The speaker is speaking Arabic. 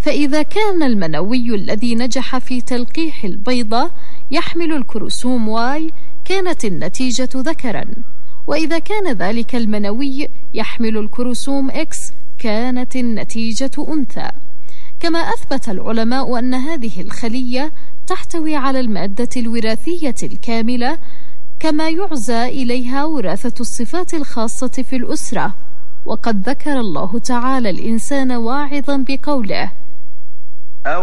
فإذا كان المنوي الذي نجح في تلقيح البيضة يحمل الكروموسوم واي كانت النتيجة ذكرا، وإذا كان ذلك المنوي يحمل الكروموسوم إكس كانت النتيجة أنثى. كما أثبت العلماء أن هذه الخلية تحتوي على المادة الوراثية الكاملة، كما يعزى إليها وراثة الصفات الخاصة في الأسرة. وقد ذكر الله تعالى الإنسان واعظا بقوله: